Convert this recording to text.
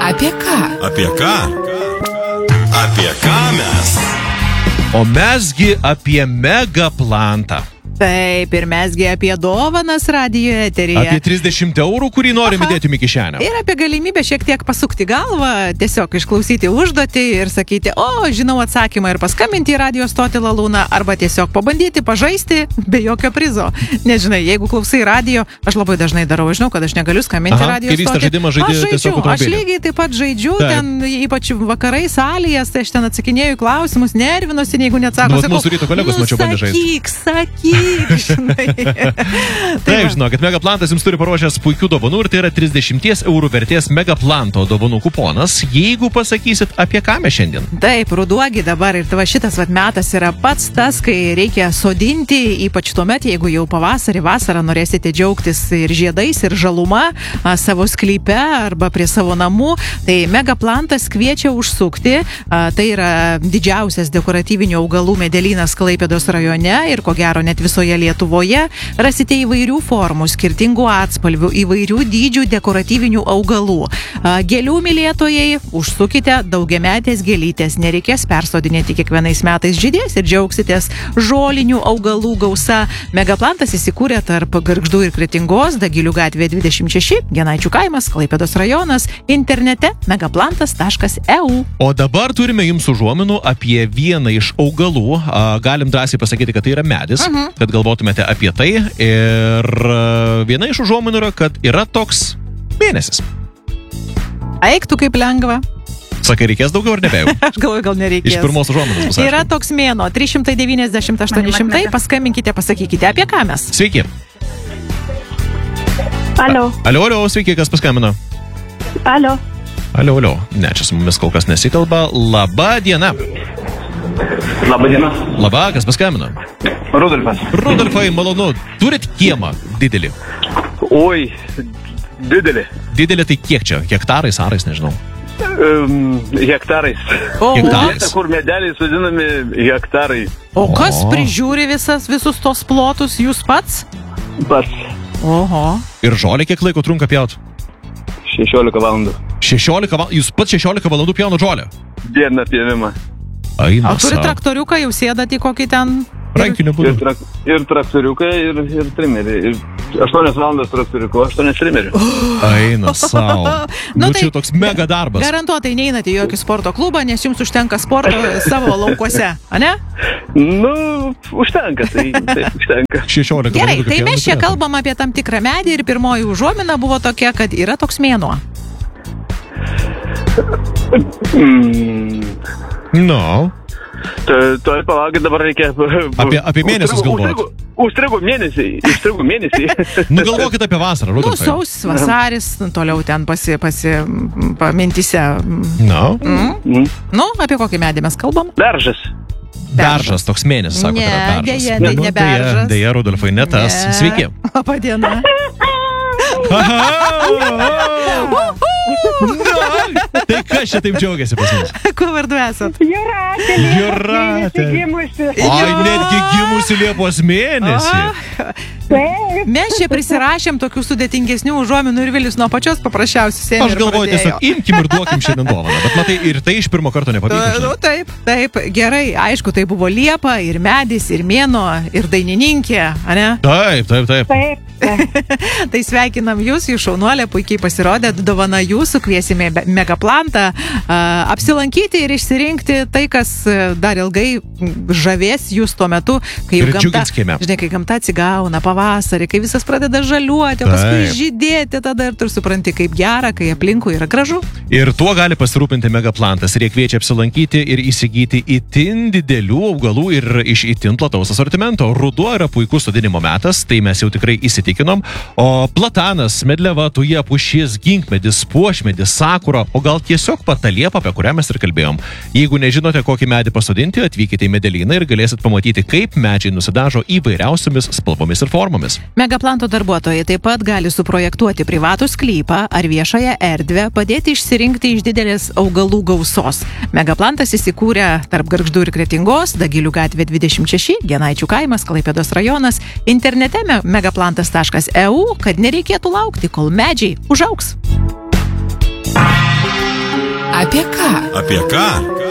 Apie ką? Apie ką? Apie ką mes? O mesgi apie Megaplantą. Taip, ir mesgi apie dovanas radijo eteryje. Apie 30 eurų, kurį norim įdėti į kišenę. Ir apie galimybę šiek tiek pasukti galvą, tiesiog išklausyti užduotį ir sakyti, o, žinau atsakymą ir paskambinti į radio stotį Lalūną, arba tiesiog pabandyti pažaisti be jokio prizo. Nežinai, jeigu klausai radio, aš labai dažnai darau, žinau, kad aš negaliu skambinti radio stotį. Kai vyksta žaidimas, žaidži tiesiog automobilį. Aš lygiai taip pat žaidžiu, ten ypač vakarai salėje, tai aš ten atsakinėju klausimus, nervinuosi, jeigu neatsako. Nu, mūsų ryto kolegos mačiau bandė žaisti. Sakyk, žinai. Taip, žinokit, Megaplantas jums turi paruošęs puikių dovanų ir tai yra 30 eurų vertės Megaplanto dovanų kuponas, jeigu pasakysit, apie ką mes šiandien. Taip, ruduogi dabar ir tava šitas metas yra pats tas, kai reikia sodinti, ypač tuomet, jeigu jau pavasarį, vasarą norėsite džiaugtis ir žiedais, ir žaluma savo sklype arba prie savo namų, tai Megaplantas kviečia užsukti. Tai yra didžiausias dekoratyvinių augalų medelynas Klaipėdos rajone ir ko gero net visoje Lietuvoje. Rasite įvairių formų, skirtingų atspalvių, įvairių dydžių dekoratyvinių augalų. Gėlių mylėtojai, užsukite daugiametės gėlytės, nereikės persodinėti kiekvienais metais, žydės ir džiaugsitės žolinių augalų gausa. Megaplantas įsikūrė tarp Gargždų ir Kretingos, Dagilių gatvė 26, Genaičių kaimas, Klaipėdos rajonas, internete megaplantas.eu. O dabar turime jums užuominų apie vieną iš augalų. Galim drąsiai pasakyti, kad tai yra medis, kad galvotumėte apie tai. Ir viena iš užuominų yra, kad yra toks mėnesis. Eiktų kaip lengva. Sakai, reikės daugiau ar nebejau? Aš galvoju, gal nereikės. Iš pirmos užuominos bus aišku. Yra toks mėnuo, 390-800, paskambinkite, pasakykite, apie ką mes. Sveiki. Alio. Alio, sveiki, kas paskambino? Alio. Alio. Ne, čia su mumis kol kas nesikalba. Labą dieną. Labą dieną. Labą, kas paskambino? Rudolfas. Rudolfai, malonu. Turit kiemą didelį? Oi, didelį. Didelį tai kiek čia? Hektarais, arais, nežinau. Hektarais. Hektarais. Kur medeliai sudinami hektarai. O kas prižiūri visus tos plotus, jūs pats? Pats. Oho. Ir žolė kiek laiko trunka pjaut? 16 valandų. 16 valandų? Jūs pats 16 valandų pjauna žolę? Dieną pjavimą. O turi traktoriuką, jau sėdat į kokį ten... Rankiniu būdu. Ir traktoriuką, ir trimerį. Ir 8 valandas traktoriuko, 8 trimerių. Eina savo. Nu, čia toks mega darbas. Garantuotai neinate į jokį sporto klubą, nes jums užtenka sporto savo laukuose, ane? Nu, užtenka, tai užtenka. 16 Gerai, tai mes čia kalbam apie tam tikrą medį ir pirmoji užuomina buvo tokia, kad yra toks mėnuo. No. Tai palaukit, dabar reikia... Apie mėnesius galvoti. Užstrigo mėnesį. Nugalvokit apie vasarą, Rudolfai. Sausis, vasaris, toliau ten pamintise. No. Nu, apie kokį medį mes kalbam? Beržas. Beržas, toks mėnesis, sako, tai yra beržas. Ne beržas. Deja, Rudolfai, ne tas. Sveiki. Labą dieną. Tai kas čia taip džiaugiasi pas mus? Kuo vardu esat? Jūratė. Ai, netgi gimusi Liepos mėnesį. Mes čia prisirašėm tokių sudėtingesnių užuominų ir Vilius nuo pačios paprasčiausių sėmė. Aš galvoju, tiesiog imkim ir duokim šiandien dovaną. Bet matai, ir tai iš pirmo karto nepavyko. Nu, taip, gerai. Aišku, tai buvo Liepa, ir medis, ir mėnuo, ir dainininkė, ane? Taip. Tai sveikinam jūs šaunuolė, puikiai pasirodėt, dovana jūsų, kviesime Megaplantą apsilankyti ir išsirinkti tai, kas dar ilgai žavės jūs tuo metu, kai kai gamta atsigauna pavasarį, kai visas pradeda žaliuoti, o paskui žydėti, tada ir tu supranti, kaip gera, kai aplinkui yra gražu. Ir tuo gali pasirūpinti Megaplantas ir jie kviečia apsilankyti ir įsigyti itin didelių augalų ir iš itin plataus asortimento. Ruduo yra puikus sodinimo metas, tai mes jau tikrai įsitikinom. O platanas, medliava, tuja, pušis, ginkmedis, puošmedis, sakura, o gal tiesiog pataliepa, apie kurią mes ir kalbėjom. Jeigu nežinote, kokį medį pasodinti, atvykite į medelyną ir galėsit pamatyti, kaip medžiai nusidažo įvairiausiomis spalvomis ir formomis. Megaplanto darbuotojai taip pat gali suprojektuoti privatų sklypą ar viešąją erdvę, padėti išsirinkti iš didelės augalų gausos. Megaplantas įsikūrė tarp Gargždų ir Kretingos, Dagilių gatvė 26, Genaičių kaimas, Klaipėdos rajonas, internete megaplantas.eu, kad nereikėtų laukti, kol medžiai užaugs. Apie ką?